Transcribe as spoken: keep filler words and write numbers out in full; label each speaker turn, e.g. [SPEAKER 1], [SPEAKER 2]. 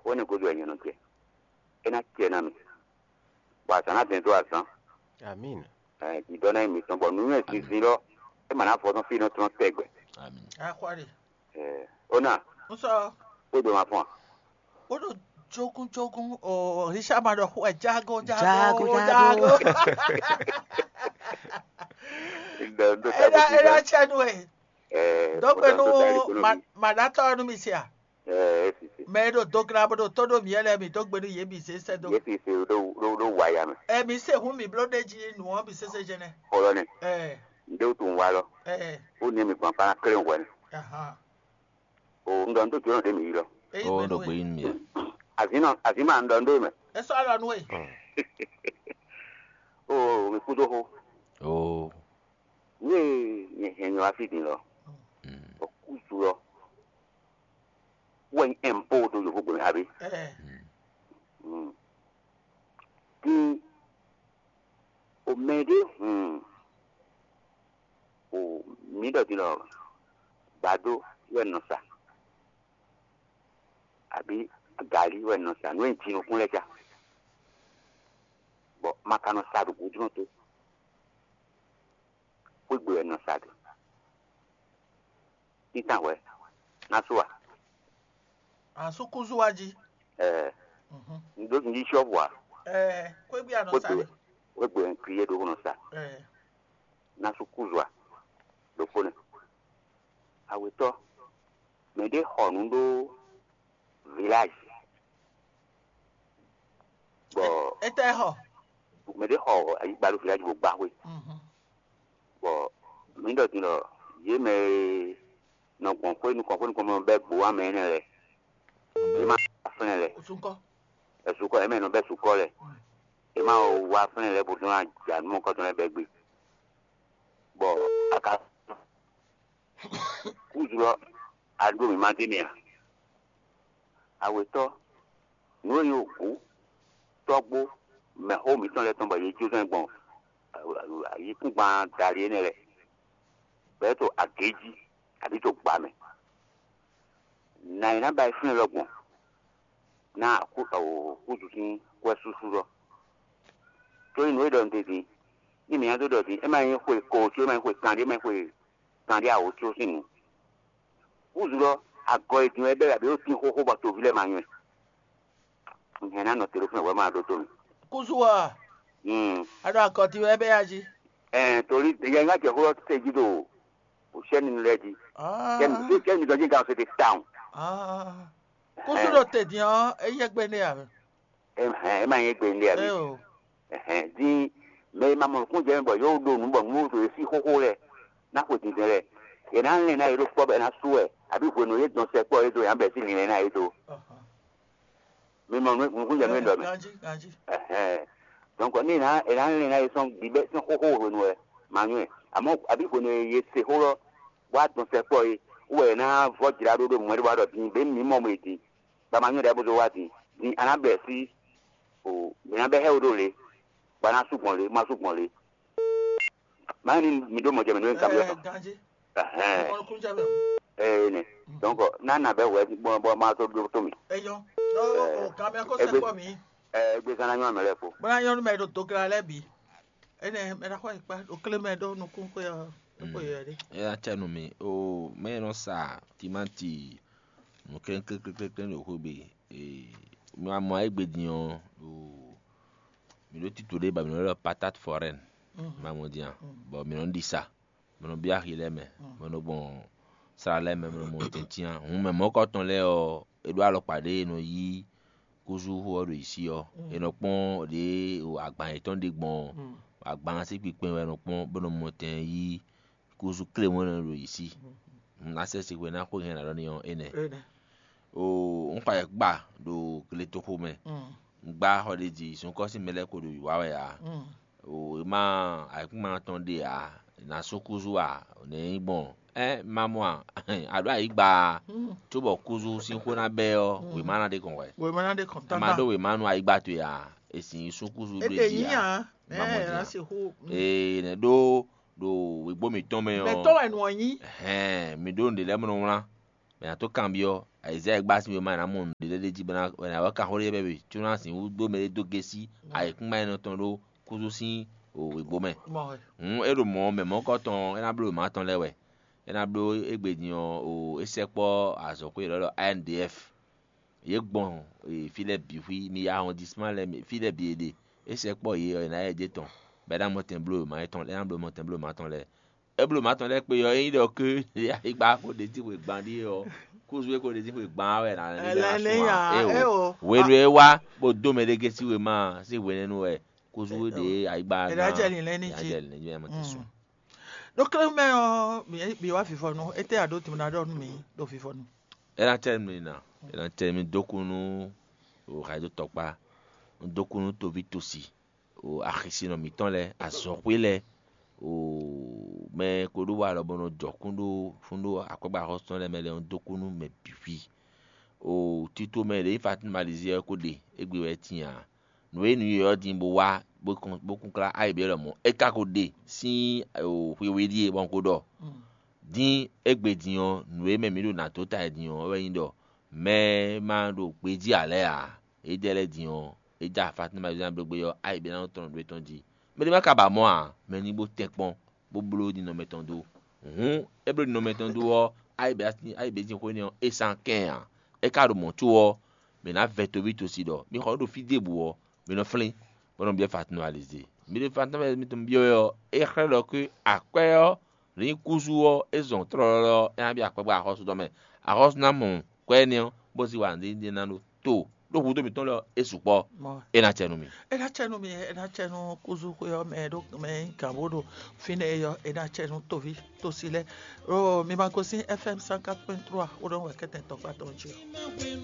[SPEAKER 1] on est connu à Yanoké. Et n'a qu'un ami. Bah, ça n'a bientôt à cent.
[SPEAKER 2] Amin.
[SPEAKER 1] Qui donne une mission. Bon, nous, c'est zéro. Et maintenant, il faut faire notre transpect.
[SPEAKER 3] Amin.
[SPEAKER 4] Ah, quoi, dit?
[SPEAKER 1] On a.
[SPEAKER 4] On sort.
[SPEAKER 1] Où de ma foi?
[SPEAKER 4] Où de jogun jogun oh Richard Mado ouais jago
[SPEAKER 2] Jago,
[SPEAKER 4] jago
[SPEAKER 2] jago.
[SPEAKER 4] Ela ela chanwe. Donc nous madato nous misia.
[SPEAKER 1] Eh si.
[SPEAKER 4] Mais do dogra bodo todo miele mi dogbe no ye bi se se do.
[SPEAKER 1] Yes si do do do waya me.
[SPEAKER 4] Eh mi se hu mi blood ji nu won bi se se jene.
[SPEAKER 1] Kolone.
[SPEAKER 4] Eh.
[SPEAKER 1] Ndo tun wa lo.
[SPEAKER 4] Eh.
[SPEAKER 1] O ni mi pan pa kere won.
[SPEAKER 4] Aha.
[SPEAKER 1] O ndo ndo jo de mi lo.
[SPEAKER 3] Oh ndo gbe yin mi.
[SPEAKER 1] Azina azima ndo ndo me.
[SPEAKER 4] E so ala nu e.
[SPEAKER 1] Oh mi kudo ho.
[SPEAKER 3] Oh.
[SPEAKER 1] Ni ni henyo afidi lo. Mm. O kusu lo. When empo do yo go abi.
[SPEAKER 4] Eh.
[SPEAKER 1] Mm. Ti o mede hmm. O mi do ti lo. Bado wen no sa. Abi gari wen no sa no enti no kun leja. Bo makano sa do gudu to. Gbogbo wen no sa do. Ita we. Na so a.
[SPEAKER 4] Asukuzu waji.
[SPEAKER 1] Eh. Mhm. Ndo ndi shop wa.
[SPEAKER 4] Eh, ko bi ano sa.
[SPEAKER 1] Gbogbo en kriye do no sa.
[SPEAKER 4] Eh.
[SPEAKER 1] Na sukuzu a. Do fone. Aweto. Me de honundo village. Bo
[SPEAKER 4] ete ho.
[SPEAKER 1] Me de ho ayi balu village bo gbawe.
[SPEAKER 4] Mhm.
[SPEAKER 1] Bo mi do ti lo ye me no kon ko ni kon ko ni ko mo be bo wa me ne le. E ma fene le.
[SPEAKER 4] Osunko.
[SPEAKER 1] Esuko e me no be suko le. E ma o wa fene le bo tun aja mo ko tun le be gbe. Bo aka Uzulo agbo mi madenia. Aweto no yo ku togbo me ho mi ton le ton ba ye ju ton gbon. Ayi kun gba dari ne le. Beto ageji abi to gba me. Na ina ba fun logbon. Na ku o ku ju tin ko susu ro. To inu e don tedi. Ni mi an do do ti e ma yin ko ko ti e ma yin ko kan de ma ko kandi a ocho sinu uzulo ago edun ebe abi o tin koko ba to vile manyu ngena no telefone we ma do to
[SPEAKER 4] kuzuwa
[SPEAKER 1] mm
[SPEAKER 4] ado akoti ebe yaji
[SPEAKER 1] eh tori ye nga je ho te gido o sheni ready
[SPEAKER 4] ah
[SPEAKER 1] ken ken ni dojin ga se the town
[SPEAKER 4] ah kuzulo te dian eye gbe ni abi
[SPEAKER 1] eh eh ma ye gbe ni abi eh di me ma mo kun je bo yo do nu bo mu so si koko re na ko ti dere e na nle na iro po be na suwe abi ko no ye don se po edo ya be si ni na edo mi mo mo kun je me do me
[SPEAKER 4] ganji ganji
[SPEAKER 1] eh eh donc ni na e na nle na so bi be so ko ko no e manu e amo abi ko no ye se horo wa don se po e we na vo jira do do mo ri wa do bi be mi mo mo edi ba manu de bo do wa ti ni ana be si o mi na be he odo le ba na sugbon le ma sugbon le mani mi do mo je me no nkan
[SPEAKER 4] eh ganji
[SPEAKER 1] eh
[SPEAKER 4] on kunja be
[SPEAKER 1] eh ne donc na na be we bo bo ma to do to mi
[SPEAKER 4] eyo no o kan me ko se ko mi
[SPEAKER 1] eh gbe kana nyo amele ko
[SPEAKER 4] bra yon me do to gra lebi ene me da ko ipa o kle me do no kun ko ya ko ye de
[SPEAKER 3] ya chanu mi o me no sa timanti mo ken ken ken ken o ko be eh mi ma mo egbe diyan o mi lo ti to de ba mi lo patate foraine ma mo diyan bo mi non di ça mo no bia rile me mo no bon sara le me mo tentian un me mo ko ton le o edo alo pade no yi kuzu ho do isi o e no pon de o agban eton de gbon agban si pipin we no pon bo no mo ten yi kuzu kle mo no do isi na se si we na ko hen na ni on ene o un pa gba do kle to ko me gba holiday sun ko si mele ko do wa we ya o ma aikun ma ton de a na sokuzu a ne bon eh mamwa ado ai gba to bo kuzu sin ko na be o we ma na de kon we
[SPEAKER 4] we ma na de kon ta
[SPEAKER 3] ma do we ma nu ai gba to ya esin sokuzu de
[SPEAKER 4] dia e ya eh na se ho
[SPEAKER 3] eh ne do do we gbo mi ton me o
[SPEAKER 4] me ton enu yin
[SPEAKER 3] eh mi do nde le mo nra mais à tout cambio Isaiah gbas mi ma na mon de de jibana na wa ka hore bebe tuna sin u do me do gesi ai kun ma no ton ro kuzu sin o egbo me un ero mo me mo ko ton ena blo ma ton lewe ena blo egbediyan o esepo azopo iroro N D F ye gbon e file bi wi mi arrondissement le file bi ede esepo ye na e de ton be da mo ten blo ma ton ena blo mo ten blo ma ton le e blo ma ton le pe yo yin do ke igba ko de ti we gbandi yo kuzu ko de ti we gban we na
[SPEAKER 4] ni e o
[SPEAKER 3] we we wa bo do me de gesi we ma si we nenu e kuzu de igba
[SPEAKER 4] na e da je ni ni
[SPEAKER 3] ji mo te so
[SPEAKER 4] donc le me o bi wa fifo no ete ado ti na do mi do fifo no
[SPEAKER 3] era termine na era termine dokunu o radio tokpa dokunu to vitosi o akhisi no miton le azorwele o me ko do wa lo bono dokundo fundo akwagba hoston le mele dokunu me biwi o tito me le fatin malizie ko de egbe we tian no enu yo din bo wa bokun bokun kla ai be lo mo e ka ko de si o wewe die bon ko do din egbediyan no e me mi do na to ta ediyan we yin do me ma do peji ale a e dele diyan e ja fatin malizie gbegbe yo ai be na ton do ton di me de ma ka ba mo a me ni bo tekpon bo blo di no metondo hun e blo di no metondo o ai be ai be din ko ni e san ken a e ka do mo tu o me na veto vito si do mi ko do fide bu o me no flin bon bien fatin malizie mi de fatin malizie mi bio yo e khelo ku akwe yo rin kuzu o ezon trolo e abi akpagba hosu do me ahos na mon kwe ni bo si wa ndi na no to do hu do mi ton lo esupo e na chenu mi
[SPEAKER 4] e na chenu mi e na chenu kuzu ko yo me do me kabodo fine yo e na chenu to vi to sile o mi ba ko si F M one oh four point three o don we keten to pa ton ji